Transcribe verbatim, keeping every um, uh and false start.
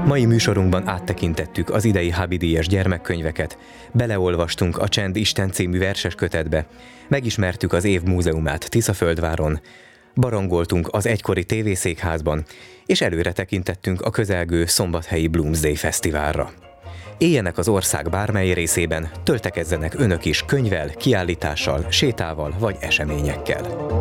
Mai műsorunkban áttekintettük az idei Háby-díjas gyermekkönyveket, beleolvastunk a Csend Isten című verseskötetbe, megismertük az év múzeumát Tiszaföldváron, barangoltunk az egykori tévészékházban, és előre tekintettünk a közelgő szombathelyi Bloomsday Fesztiválra. Éljenek az ország bármely részében, töltekezzenek önök is könyvvel, kiállítással, sétával vagy eseményekkel.